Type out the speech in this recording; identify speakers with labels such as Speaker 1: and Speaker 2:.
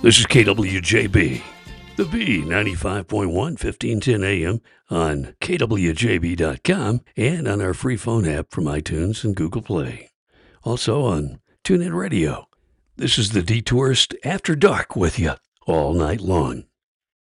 Speaker 1: This is KWJB, the B 95.1, 1510 AM on KWJB.com and on our free phone app from iTunes and Google Play. Also on TuneIn Radio. This is the Detourist After Dark with you all night long.